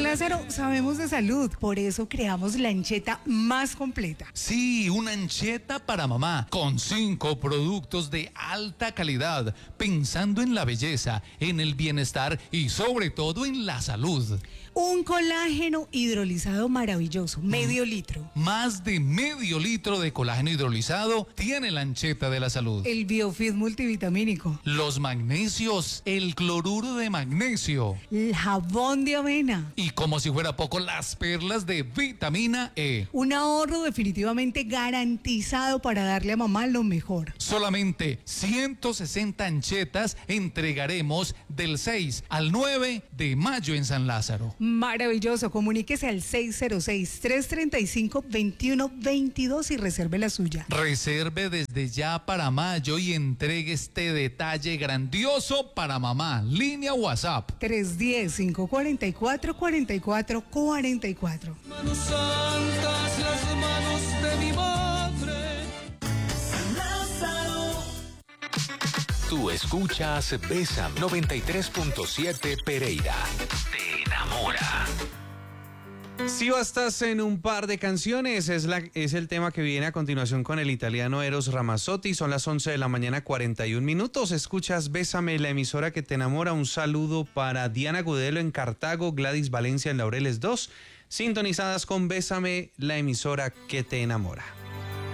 Lázaro, sabemos de salud, por eso creamos la ancheta más completa. Sí, una ancheta para mamá, con 5 productos de alta calidad, pensando en la belleza, en el bienestar y sobre todo en la salud. Un colágeno hidrolizado maravilloso, medio litro. Más de medio litro de colágeno hidrolizado tiene la ancheta de la salud. El Biofit multivitamínico. Los magnesios, el cloruro de magnesio. El jabón de avena. Y como si fuera poco, las perlas de vitamina E. Un ahorro definitivamente garantizado para darle a mamá lo mejor. Solamente 160 anchetas entregaremos del 6 al 9 de mayo en San Lázaro. Maravilloso, comuníquese al 606-335-2122 y reserve la suya. Reserve desde ya para mayo y entregue este detalle grandioso para mamá. Línea WhatsApp 310-544-4444. Manos santas, las manos de mi madre. Lázaro. Tú escuchas Bésame 93.7 Pereira. Te enamora. Si bastas en un par de canciones, es el tema que viene a continuación con el italiano Eros Ramazzotti. Son las 11 de la mañana, 41 minutos. Escuchas Bésame, la emisora que te enamora. Un saludo para Diana Gudelo en Cartago, Gladys Valencia en Laureles 2. Sintonizadas con Bésame, la emisora que te enamora.